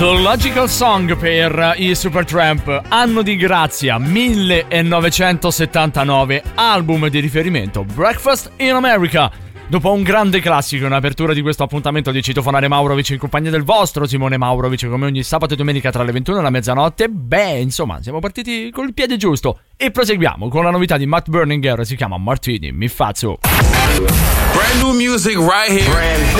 The Logical Song per i Supertramp, anno di grazia 1979, album di riferimento Breakfast in America. Dopo un grande classico in apertura di questo appuntamento di Citofonare Maurovic in compagnia del vostro Simone Maurovic, come ogni sabato e domenica tra le 21 e la mezzanotte, insomma, siamo partiti col piede giusto e proseguiamo con la novità di Matt Berninger, si chiama Martini Mi Faccio. Brand new music right here.